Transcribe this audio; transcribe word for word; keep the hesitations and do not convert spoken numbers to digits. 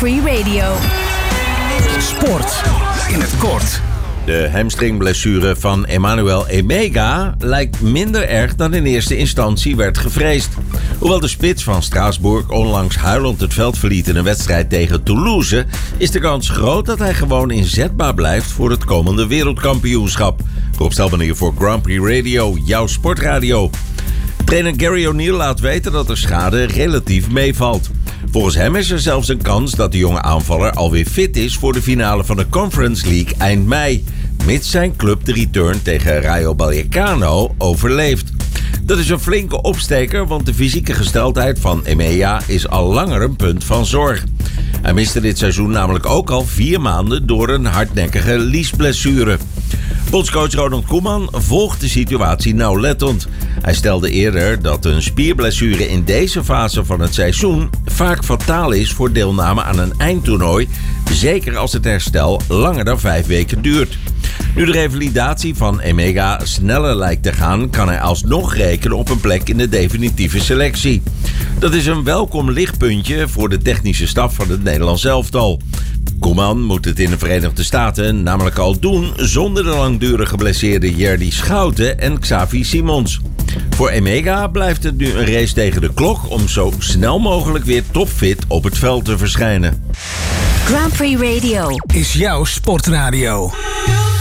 Free Radio. Sport in het kort. De hamstringblessure van Emmanuel Emega lijkt minder erg dan in eerste instantie werd gevreesd. Hoewel de spits van Straatsburg onlangs huilend het veld verliet in een wedstrijd tegen Toulouse, is de kans groot dat hij gewoon inzetbaar blijft voor het komende wereldkampioenschap. Rob Stelmanier voor Grand Prix Radio, jouw sportradio. Trainer Gary O'Neill laat weten dat de schade relatief meevalt. Volgens hem is er zelfs een kans dat de jonge aanvaller alweer fit is voor de finale van de Conference League eind mei, mits zijn club de return tegen Rayo Vallecano overleeft. Dat is een flinke opsteker, want de fysieke gesteldheid van Emea is al langer een punt van zorg. Hij miste dit seizoen namelijk ook al vier maanden door een hardnekkige liesblessure. Bondscoach Ronald Koeman volgt de situatie nauwlettend. Hij stelde eerder dat een spierblessure in deze fase van het seizoen vaak fataal is voor deelname aan een eindtoernooi, zeker als het herstel langer dan vijf weken duurt. Nu de revalidatie van Emega sneller lijkt te gaan, kan hij alsnog rekenen op een plek in de definitieve selectie. Dat is een welkom lichtpuntje voor de technische staf van het Nederlands elftal. Koeman moet het in de Verenigde Staten namelijk al doen zonder de langdurig geblesseerde Jerdy Schouten en Xavi Simons. Voor Emega blijft het nu een race tegen de klok om zo snel mogelijk weer topfit op het veld te verschijnen. Grand Prix Radio is jouw sportradio.